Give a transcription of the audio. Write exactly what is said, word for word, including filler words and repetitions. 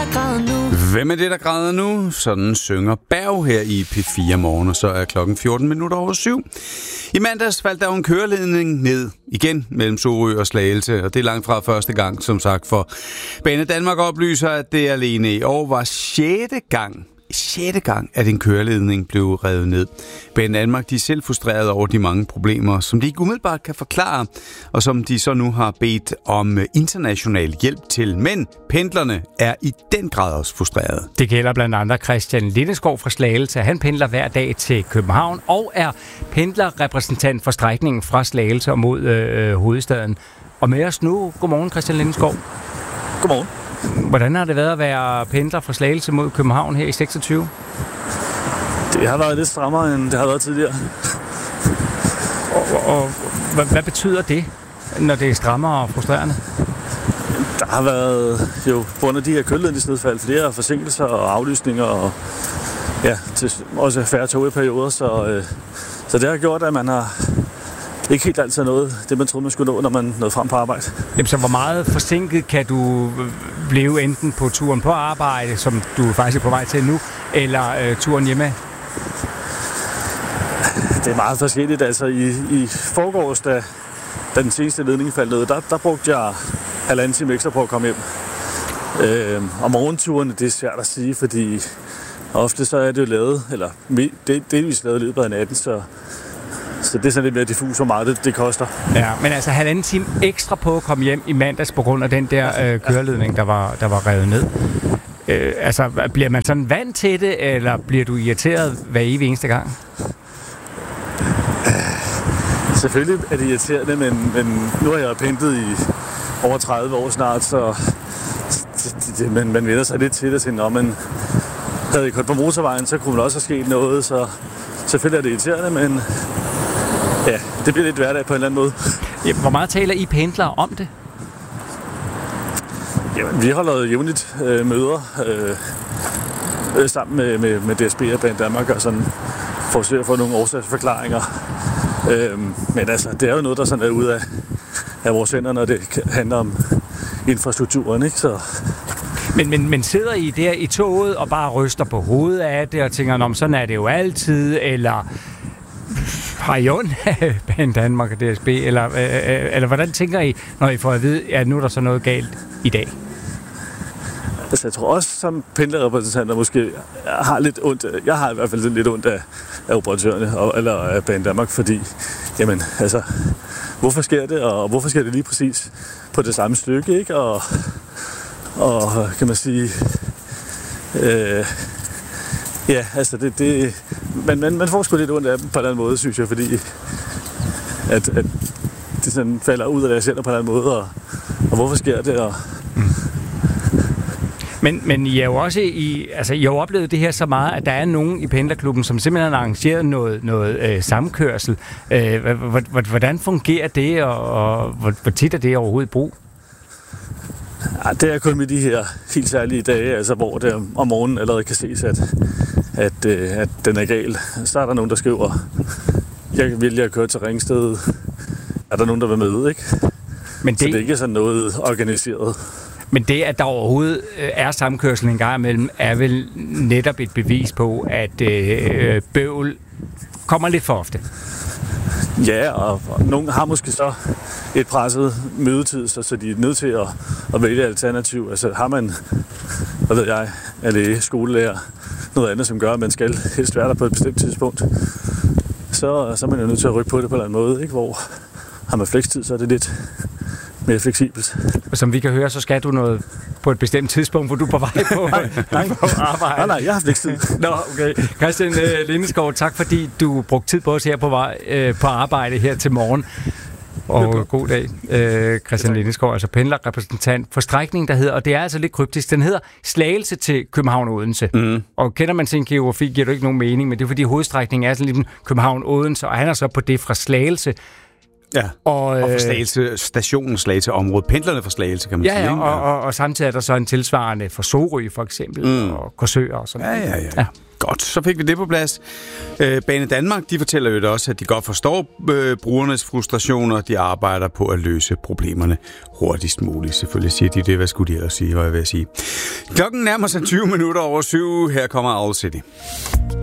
der græder nu? Hvem er det, der græder nu? Sådan synger Berg her i P fire Morgen, og så er klokken fjorten minutter over syv. I mandags faldt der jo en køreledning ned igen mellem Sorø og Slagelse, og det er langt fra første gang, som sagt, for Bane Danmark oplyser, at det alene i år var sjette gang, sjette gang, at en køreledning blev revet ned. Bane Danmark, de er selv frustrerede over de mange problemer, som de ikke umiddelbart kan forklare, og som de så nu har bedt om international hjælp til. Men pendlerne er i den grad også frustrerede. Det gælder blandt andet Christian Lindeskov fra Slagelse. Han pendler hver dag til København og er pendlerrepræsentant for strækningen fra Slagelse og mod øh, hovedstaden. Og med os nu, godmorgen Christian Lindeskov. Godmorgen. Hvordan har det været at være pendler fra Slagelse mod København her i seksogtyve? Det har været lidt strammere, end det har været tidligere. Og, og hvad, hvad betyder det, når det er strammere og frustrerende? Der har været jo på grund af de her køreledningsnedfald flere forsinkelser og aflysninger og ja, til, også færre tog i perioder, så, øh, så det har gjort, at man har ikke helt altid nået det, man troede, man skulle nå, når man nåede frem på arbejde. Jamen, så hvor meget forsinket kan du blive enten på turen på arbejde, som du faktisk er på vej til nu, eller øh, turen hjemme? Det er meget forskelligt. Altså i, i forgårs, da, da den seneste ledning faldt ned, der, der brugte jeg halvanden time ekstra på at komme hjem. Øh, og morgenturene, det er svært at sige, fordi ofte så er det jo lavet, eller det, delvis lavet i løbet af natten, så Så det er sådan lidt mere diffus, hvor meget det, det koster. Ja, men altså halvanden time ekstra på at komme hjem i mandags på grund af den der øh, køreledning, der var, der var revet ned. Øh, altså, bliver man sådan vant til det, eller bliver du irriteret hver evig eneste gang? Selvfølgelig er det irriterende, men, men nu har jeg pendlet i over tredive år snart, så det, det, man, man vender sig lidt til det, til når man havde kørt på motorvejen, så kunne man også have sket noget, så selvfølgelig er det irriterende, men ja, det bliver lidt hverdag på en eller anden måde. Ja, hvor meget taler I pendlere om det? Jamen, vi holder jævnligt øh, møder øh, sammen med, med, med D S B og Bane Danmark og sådan forsøger at få nogle årsagsforklaringer. Øh, men altså, det er jo noget, der sådan er ude af, af vores hænder, når det handler om infrastrukturen, ikke? Så Men, men, men sidder I der i toget og bare ryster på hovedet af det og tænker, om sådan er det jo altid, eller har I ondt af Bane Danmark og D S B, eller, øh, eller hvordan tænker I, når I får at vide, at nu er der så noget galt i dag? Altså, jeg tror også, som pendlerrepræsentanter måske har lidt ondt, jeg har i hvert fald lidt ondt af, af operatørerne, og, eller af Bane Danmark, fordi, jamen, altså, hvorfor sker det, og hvorfor sker det lige præcis på det samme stykke, ikke? Og, og kan man sige, øh, ja, altså, det, det man, man, man får sgu lidt ondt af dem på en eller anden måde, synes jeg, fordi at, at det sådan falder ud af deres hænder på en eller anden måde, og, og hvorfor sker det, og mm. Men, men I har jo også i, altså, I har oplevet det her så meget, at der er nogen i pendlerklubben, som simpelthen har arrangeret noget, noget øh, samkørsel. Øh, hvordan fungerer det, og, og hvor, hvor tit er det overhovedet brug? Ja, det er kun med de her helt særlige dage, altså, hvor det om morgenen allerede kan ses, at, at, øh, at den er gal. Så er der nogen, der skriver, jeg vælger at køre til Ringsted. Er der nogen, der vil med, ikke? Men det... Så det er ikke sådan noget organiseret. Men det, at der overhovedet er samkørsel en gang imellem, er vel netop et bevis på, at øh, bøvl kommer lidt for ofte. Ja, og, og nogen har måske så et presset mødetid, så, så de er nødt til at, at vælge et alternativ. Altså har man, hvad ved jeg, er læge, skolelærer, noget andet, som gør, at man skal helst være der på et bestemt tidspunkt, så, så er man jo nødt til at rykke på det på en eller anden måde, ikke? Hvor har man flekstid, så er det lidt mere fleksibelt. Som vi kan høre, så skal du noget på et bestemt tidspunkt, hvor du er på vej på, nej, nej. på arbejde. Nej, nej, jeg har flekstid. Nå, okay. Christian uh, Lindeskov, tak fordi du brugte tid på os her på, vej, uh, på arbejde her til morgen. Og god dag, uh, Christian Lindeskov, altså pendlerrepræsentant for strækningen, der hedder, og det er altså lidt kryptisk, den hedder Slagelse til København og Odense. Mm. Og kender man sin geografi, giver det ikke nogen mening, men det er fordi hovedstrækningen er sådan lidt København og Odense, og han er så på det fra Slagelse Ja, og, og for Slagelse, stationen Slagelse området, pendlerne for Slagelse, kan man ja, sige. Ja, ikke? og, og, og samtidig er der så en tilsvarende for Sorø, for eksempel, mm. og Korsør og sådan noget. Ja, ja, ja, ja. Godt, så fik vi det på plads. Øh, Bane Danmark, de fortæller jo også, at de godt forstår øh, brugernes frustrationer. De arbejder på at løse problemerne hurtigst muligt. Selvfølgelig siger de det. Hvad skulle de ellers sige, hvad jeg vil sige. Klokken nærmer sig tyve minutter over syv. Her kommer Owl City.